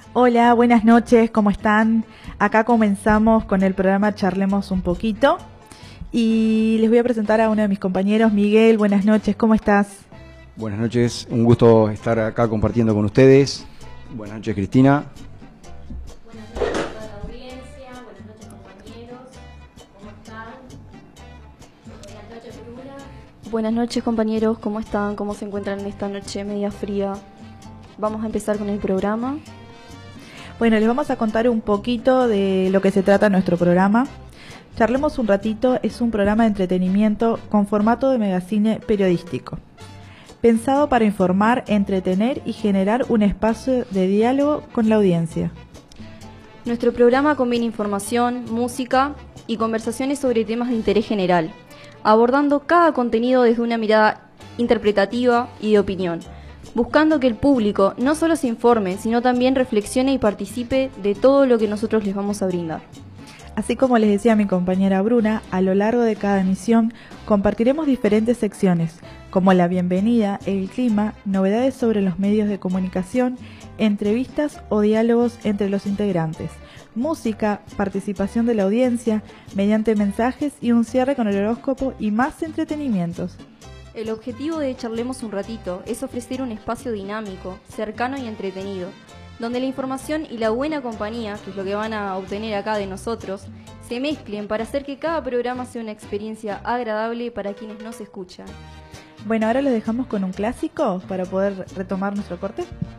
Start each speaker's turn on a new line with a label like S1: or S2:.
S1: Hola, buenas noches, ¿cómo están? Acá comenzamos con el programa Charlemos un poquito y les voy a presentar a uno de mis compañeros, Miguel. Buenas noches, ¿cómo estás?
S2: Buenas noches, un gusto estar acá compartiendo con ustedes. Buenas noches, Cristina.
S3: Buenas noches a toda la audiencia, buenas noches compañeros, ¿cómo están? Buenas noches, Bruna.
S4: Buenas noches compañeros, ¿cómo están? ¿Cómo se encuentran en esta noche media fría? Vamos a empezar con el programa.
S1: Bueno, les vamos a contar un poquito de lo que se trata nuestro programa. Charlemos un ratito es un programa de entretenimiento con formato de megacine periodístico, pensado para informar, entretener y generar un espacio de diálogo con la audiencia.
S4: Nuestro programa combina información, música y conversaciones sobre temas de interés general, abordando cada contenido desde una mirada interpretativa y de opinión, buscando que el público no solo se informe, sino también reflexione y participe de todo lo que nosotros les vamos a brindar.
S1: Así como les decía mi compañera Bruna, a lo largo de cada emisión compartiremos diferentes secciones, como la bienvenida, el clima, novedades sobre los medios de comunicación, entrevistas o diálogos entre los integrantes, música, participación de la audiencia, mediante mensajes y un cierre con el horóscopo y más entretenimientos.
S4: El objetivo de Charlemos un ratito es ofrecer un espacio dinámico, cercano y entretenido, donde la información y la buena compañía, que es lo que van a obtener acá de nosotros, se mezclen para hacer que cada programa sea una experiencia agradable para quienes nos escuchan.
S1: Bueno, ahora los dejamos con un clásico para poder retomar nuestro corte.